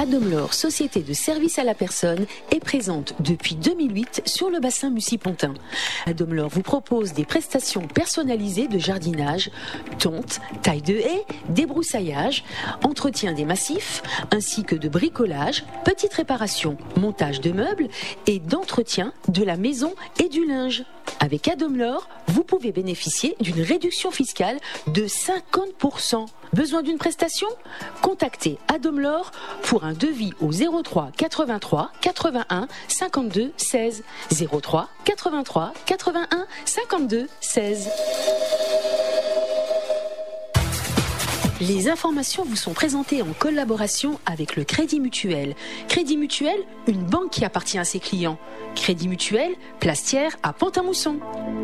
Adomlor, société de services à la personne, est présente depuis 2008 sur le bassin Mussy-Pontin. Adomlor vous propose des prestations personnalisées de jardinage, tonte, taille de haies, débroussaillage, entretien des massifs, ainsi que de bricolage, petites réparations, montage de meubles et d'entretien de la maison et du linge. Avec Adomlor, vous pouvez bénéficier d'une réduction fiscale de 50%. Besoin d'une prestation ? Contactez Adomlor pour un devis au 03 83 81 52 16. 03 83 81 52 16. Les informations vous sont présentées en collaboration avec le Crédit Mutuel. Crédit Mutuel, une banque qui appartient à ses clients. Crédit Mutuel, Plastière à Pont-à-Mousson.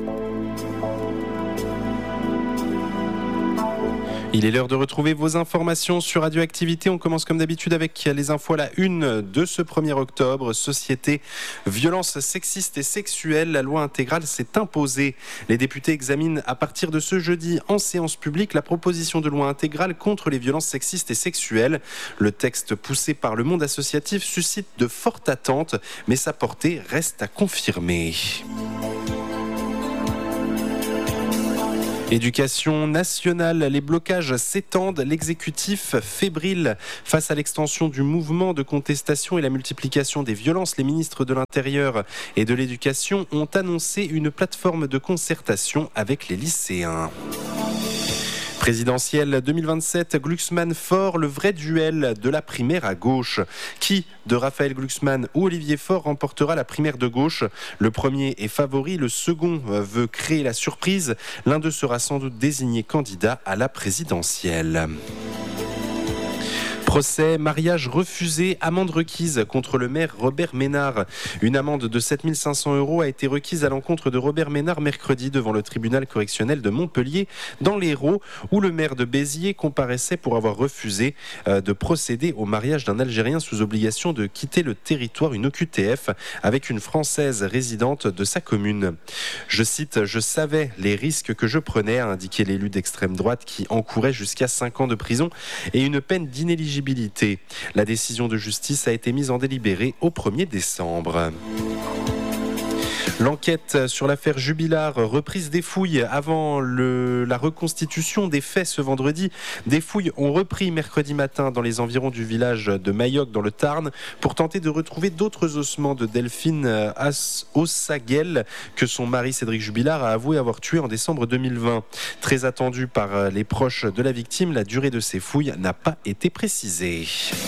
Il est l'heure de retrouver vos informations sur Radioactivité. On commence comme d'habitude avec les infos à la une de ce 1er octobre. Société, violences sexistes et sexuelles. La loi intégrale s'est imposée. Les députés examinent à partir de ce jeudi en séance publique la proposition de loi intégrale contre les violences sexistes et sexuelles. Le texte poussé par le monde associatif suscite de fortes attentes, mais sa portée reste à confirmer. Éducation nationale, les blocages s'étendent, l'exécutif fébrile face à l'extension du mouvement de contestation et la multiplication des violences. Les ministres de l'Intérieur et de l'Éducation ont annoncé une plateforme de concertation avec les lycéens. Présidentielle 2027, Glucksmann Faure, le vrai duel de la primaire à gauche. Qui de Raphaël Glucksmann ou Olivier Faure remportera la primaire de gauche ? Le premier est favori, le second veut créer la surprise. L'un d'eux sera sans doute désigné candidat à la présidentielle. Procès, mariage refusé, amende requise contre le maire Robert Ménard. Une amende de 7 500 € a été requise à l'encontre de Robert Ménard mercredi devant le tribunal correctionnel de Montpellier dans l'Hérault, où le maire de Béziers comparaissait pour avoir refusé de procéder au mariage d'un Algérien sous obligation de quitter le territoire, une OQTF, avec une Française résidente de sa commune. Je cite, « Je savais les risques que je prenais », a indiqué l'élu d'extrême droite qui encourait jusqu'à 5 ans de prison et une peine d'inéligibilité. La décision de justice a été mise en délibéré au 1er décembre. L'enquête sur l'affaire Jubilard, reprise des fouilles avant la reconstitution des faits ce vendredi. Des fouilles ont repris mercredi matin dans les environs du village de Mayoc dans le Tarn pour tenter de retrouver d'autres ossements de Delphine Ossaguel que son mari Cédric Jubilard a avoué avoir tué en décembre 2020. Très attendu par les proches de la victime, la durée de ces fouilles n'a pas été précisée.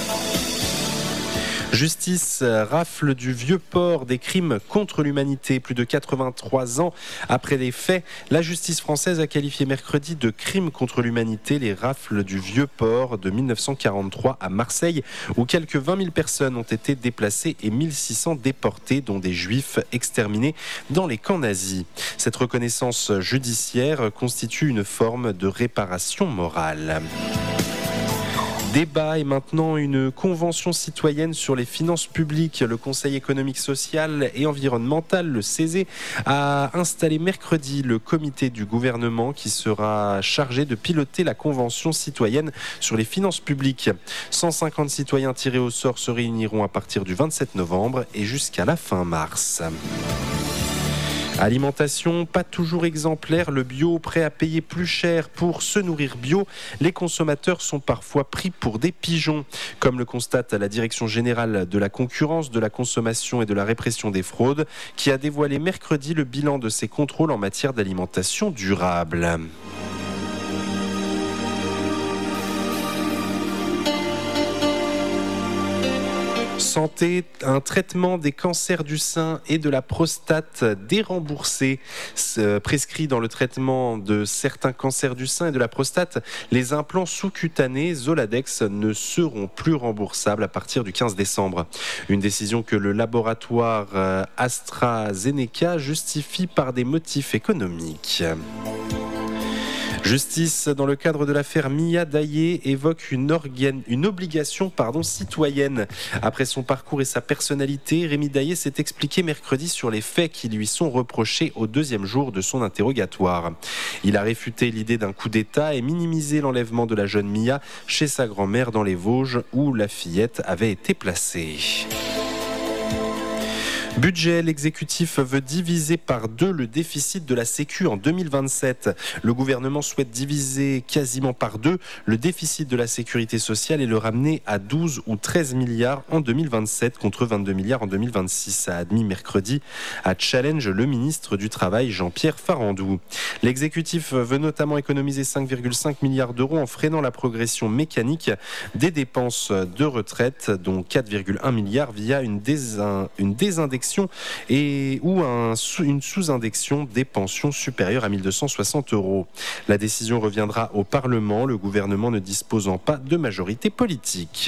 Justice, rafle du Vieux-Port, des crimes contre l'humanité. Plus de 83 ans après les faits, la justice française a qualifié mercredi de crimes contre l'humanité les rafles du Vieux-Port de 1943 à Marseille, où quelques 20 000 personnes ont été déplacées et 1600 déportées, dont des juifs exterminés dans les camps nazis. Cette reconnaissance judiciaire constitue une forme de réparation morale. Débat et maintenant une convention citoyenne sur les finances publiques. Le Conseil économique, social et environnemental, le CESE, a installé mercredi le comité du gouvernement qui sera chargé de piloter la convention citoyenne sur les finances publiques. 150 citoyens tirés au sort se réuniront à partir du 27 novembre et jusqu'à la fin mars. Alimentation, pas toujours exemplaire, le bio prêt à payer plus cher pour se nourrir bio. Les consommateurs sont parfois pris pour des pigeons. Comme le constate la Direction générale de la concurrence, de la consommation et de la répression des fraudes, qui a dévoilé mercredi le bilan de ses contrôles en matière d'alimentation durable. Santé, un traitement des cancers du sein et de la prostate déremboursé, prescrit dans le traitement de certains cancers du sein et de la prostate. Les implants sous-cutanés Zoladex ne seront plus remboursables à partir du 15 décembre. Une décision que le laboratoire AstraZeneca justifie par des motifs économiques. Justice dans le cadre de l'affaire Mia Daillé évoque une obligation citoyenne. Après son parcours et sa personnalité, Rémi Daillé s'est expliqué mercredi sur les faits qui lui sont reprochés au deuxième jour de son interrogatoire. Il a réfuté l'idée d'un coup d'État et minimisé l'enlèvement de la jeune Mia chez sa grand-mère dans les Vosges où la fillette avait été placée. Budget, l'exécutif veut diviser par 2 le déficit de la Sécu en 2027. Le gouvernement souhaite diviser quasiment par 2 le déficit de la sécurité sociale et le ramener à 12 ou 13 milliards en 2027 contre 22 milliards en 2026, a admis mercredi à Challenge le ministre du Travail Jean-Pierre Farandou. L'exécutif veut notamment économiser 5,5 milliards d'euros en freinant la progression mécanique des dépenses de retraite, dont 4,1 milliards via une désindexation ou une sous-indexion des pensions supérieures à 1 260 €. La décision reviendra au Parlement, le gouvernement ne disposant pas de majorité politique.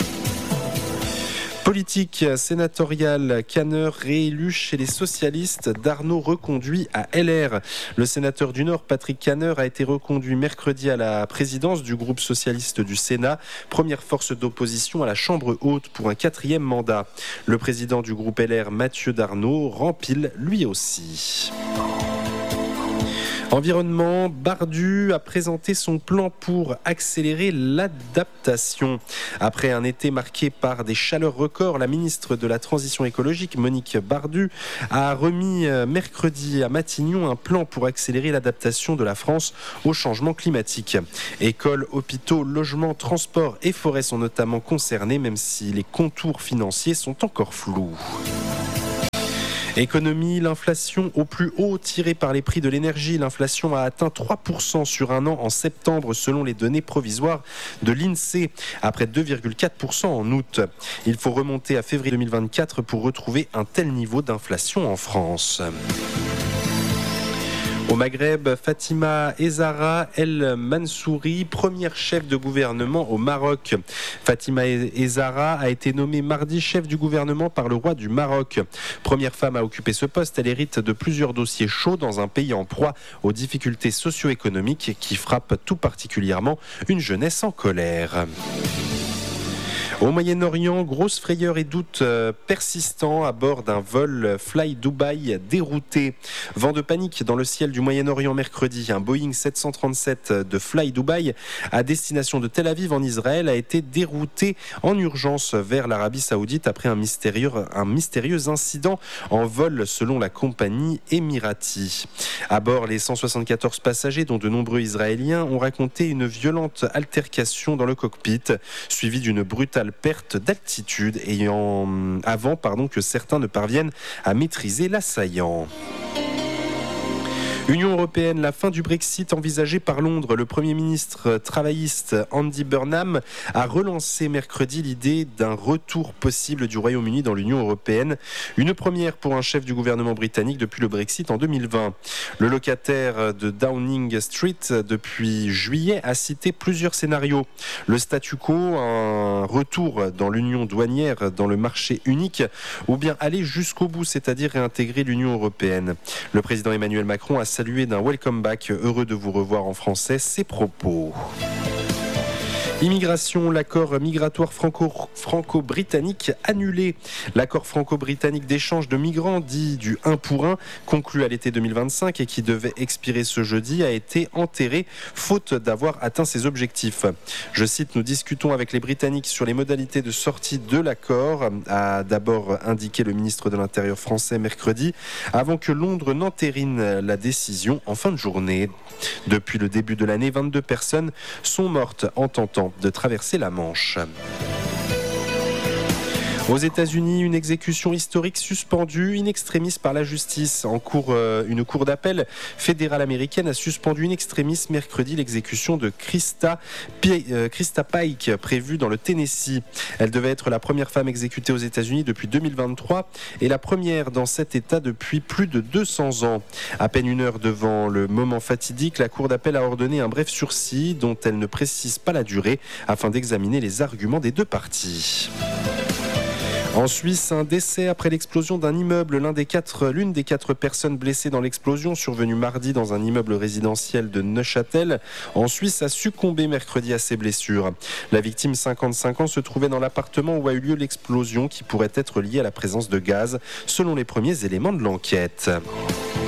Politique sénatoriale, Kanner réélu chez les socialistes, Darnaud reconduit à LR. Le sénateur du Nord, Patrick Kanner, a été reconduit mercredi à la présidence du groupe socialiste du Sénat, première force d'opposition à la Chambre haute pour un 4e mandat. Le président du groupe LR, Mathieu Darnaud, rempile lui aussi. Environnement, Bardu a présenté son plan pour accélérer l'adaptation. Après un été marqué par des chaleurs records, la ministre de la Transition écologique, Monique Bardu, a remis mercredi à Matignon un plan pour accélérer l'adaptation de la France au changement climatique. Écoles, hôpitaux, logements, transports et forêts sont notamment concernés, même si les contours financiers sont encore flous. Économie, l'inflation au plus haut tirée par les prix de l'énergie. L'inflation a atteint 3% sur un an en septembre selon les données provisoires de l'INSEE, après 2,4% en août. Il faut remonter à février 2024 pour retrouver un tel niveau d'inflation en France. Au Maghreb, Fatima Ezara El Mansouri, première chef de gouvernement au Maroc. Fatima Ezara a été nommée mardi chef du gouvernement par le roi du Maroc. Première femme à occuper ce poste, elle hérite de plusieurs dossiers chauds dans un pays en proie aux difficultés socio-économiques qui frappent tout particulièrement une jeunesse en colère. Au Moyen-Orient, grosse frayeur et doute persistants à bord d'un vol Fly Dubai dérouté. Vent de panique dans le ciel du Moyen-Orient mercredi. Un Boeing 737 de Fly Dubai à destination de Tel Aviv en Israël a été dérouté en urgence vers l'Arabie Saoudite après un mystérieux incident en vol selon la compagnie Emirati. À bord, les 174 passagers, dont de nombreux Israéliens, ont raconté une violente altercation dans le cockpit, suivie d'une brutale perte d'altitude avant que certains ne parviennent à maîtriser l'assaillant. Union européenne, la fin du Brexit envisagée par Londres. Le Premier ministre travailliste Andy Burnham a relancé mercredi l'idée d'un retour possible du Royaume-Uni dans l'Union européenne. Une première pour un chef du gouvernement britannique depuis le Brexit en 2020. Le locataire de Downing Street depuis juillet a cité plusieurs scénarios. Le statu quo, un retour dans l'union douanière, dans le marché unique, ou bien aller jusqu'au bout, c'est-à-dire réintégrer l'Union européenne. Le président Emmanuel Macron a salué d'un welcome back, heureux de vous revoir en français, ses propos. Immigration, l'accord migratoire franco-britannique annulé. L'accord franco-britannique d'échange de migrants, dit du 1 pour 1, conclu à l'été 2025 et qui devait expirer ce jeudi, a été enterré, faute d'avoir atteint ses objectifs. Je cite, « Nous discutons avec les Britanniques sur les modalités de sortie de l'accord », a d'abord indiqué le ministre de l'Intérieur français mercredi, avant que Londres n'entérine la décision en fin de journée. Depuis le début de l'année, 22 personnes sont mortes en tentant de traverser la Manche. Aux États-Unis, une exécution historique suspendue in extremis par la justice. Une cour d'appel fédérale américaine a suspendu in extremis mercredi l'exécution de Krista Pike, prévue dans le Tennessee. Elle devait être la première femme exécutée aux États-Unis depuis 2023 et la première dans cet État depuis plus de 200 ans. À peine une heure devant le moment fatidique, la cour d'appel a ordonné un bref sursis dont elle ne précise pas la durée afin d'examiner les arguments des deux parties. En Suisse, un décès après l'explosion d'un immeuble. L'une des quatre personnes blessées dans l'explosion survenue mardi dans un immeuble résidentiel de Neuchâtel, en Suisse, a succombé mercredi à ses blessures. La victime, 55 ans, se trouvait dans l'appartement où a eu lieu l'explosion qui pourrait être liée à la présence de gaz, selon les premiers éléments de l'enquête.